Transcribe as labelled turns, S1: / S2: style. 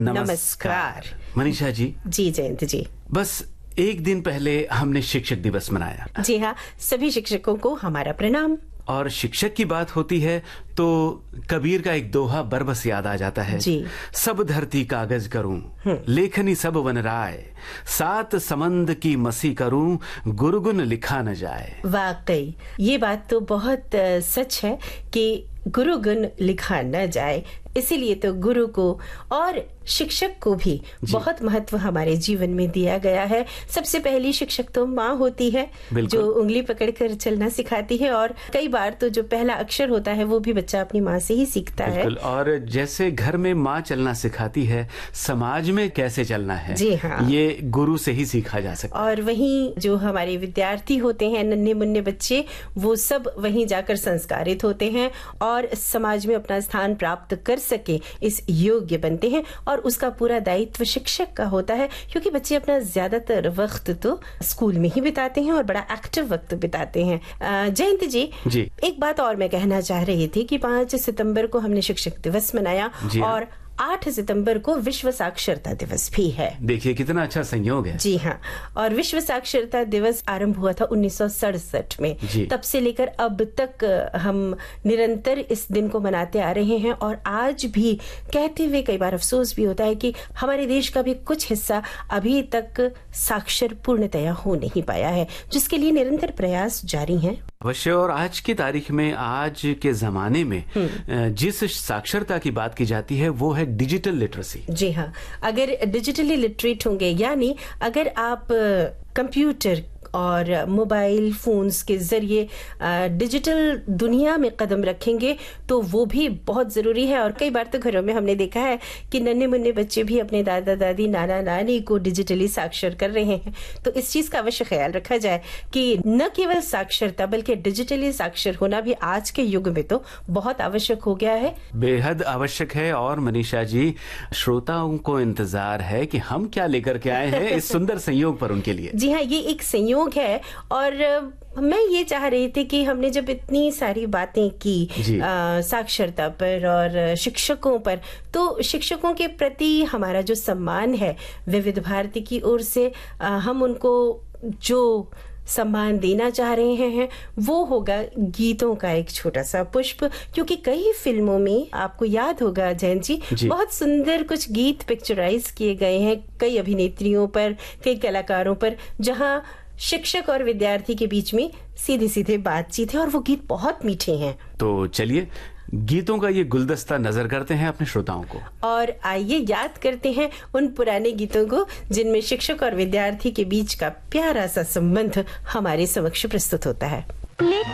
S1: नमस्कार
S2: मनीषा जी।
S1: जी जयंत जी।
S2: बस एक दिन पहले हमने शिक्षक दिवस मनाया।
S1: जी हाँ, सभी शिक्षकों को हमारा प्रणाम।
S2: और शिक्षक की बात होती है तो कबीर का एक दोहा बरबस याद आ जाता है।
S1: जी।
S2: सब धरती कागज करूं, लेखनी सब वन राय, सात समंद की मसी करूं, गुरुगुण लिखा न जाए।
S1: वाकई ये बात तो बहुत सच है कि गुरुगुण लिखा न जाए, इसीलिए तो गुरु को और शिक्षक को भी बहुत महत्व हमारे जीवन में दिया गया है। सबसे पहली शिक्षक तो माँ होती है, जो उंगली पकड़कर चलना सिखाती है, और कई बार तो जो पहला अक्षर होता है वो भी बच्चा अपनी माँ से ही सीखता है।
S2: और जैसे घर में माँ चलना सिखाती है, समाज में कैसे चलना है,
S1: जी हाँ,
S2: ये गुरु से ही सीखा जा सकता है।
S1: और वहीं जो हमारे विद्यार्थी होते हैं, नन्हे मुन्ने बच्चे, वो सब वहीं जाकर संस्कारित होते हैं और समाज में अपना स्थान प्राप्त कर सके इस योग्य बनते हैं। और उसका पूरा दायित्व शिक्षक का होता है, क्योंकि बच्चे अपना ज्यादातर वक्त तो स्कूल में ही बिताते हैं और बड़ा एक्टिव वक्त बिताते हैं। जयंत जी, एक बात और मैं कहना चाह रही थी कि 5 सितंबर को हमने शिक्षक दिवस मनाया और 8 सितंबर को विश्व साक्षरता दिवस भी है।
S2: देखिए कितना अच्छा संयोग है।
S1: जी हाँ, और विश्व साक्षरता दिवस आरंभ हुआ था 1967 में। तब से लेकर अब तक हम निरंतर इस दिन को मनाते आ रहे हैं, और आज भी कहते हुए कई बार अफसोस भी होता है कि हमारे देश का भी कुछ हिस्सा अभी तक साक्षर पूर्णतया हो नहीं पाया है, जिसके लिए निरंतर प्रयास जारी हैं।
S2: अवश्य। और आज की तारीख में, आज के जमाने में जिस साक्षरता की बात की जाती है वो है डिजिटल लिटरेसी।
S1: जी हाँ, अगर डिजिटली लिटरेट होंगे, यानी अगर आप कंप्यूटर और मोबाइल फोन्स के जरिए डिजिटल दुनिया में कदम रखेंगे तो वो भी बहुत जरूरी है। और कई बार तो घरों में हमने देखा है कि नन्हे मुन्ने बच्चे भी अपने दादा दादी, नाना नानी को डिजिटली साक्षर कर रहे हैं। तो इस चीज का अवश्य ख्याल रखा जाए कि न केवल साक्षरता बल्कि डिजिटली साक्षर होना भी आज के युग में तो बहुत आवश्यक हो गया है,
S2: बेहद आवश्यक है। और मनीषा जी, श्रोताओं को इंतजार है कि हम क्या लेकर के आए हैं इस सुंदर संयोग पर उनके लिए।
S1: जी हाँ, ये एक संयोग है। और मैं ये चाह रही थी कि हमने जब इतनी सारी बातें की साक्षरता पर और शिक्षकों पर, तो शिक्षकों के प्रति हमारा जो सम्मान है विविध भारती की ओर से, हम उनको जो सम्मान देना चाह रहे हैं वो होगा गीतों का एक छोटा सा पुष्प। क्योंकि कई फिल्मों में आपको याद होगा जयंत जी, बहुत सुंदर कुछ गीत पिक्चराइज किए गए हैं कई अभिनेत्रियों पर, कई कलाकारों पर, जहां शिक्षक और विद्यार्थी के बीच में सीधे सीधे बातचीत है, और वो गीत बहुत मीठे हैं। तो
S2: चलिए गीतों का ये गुलदस्ता नजर करते हैं अपने श्रोताओं को, और
S1: आइए याद करते हैं उन पुराने गीतों को जिनमें शिक्षक और विद्यार्थी के बीच का प्यारा सा संबंध हमारे समक्ष प्रस्तुत होता है।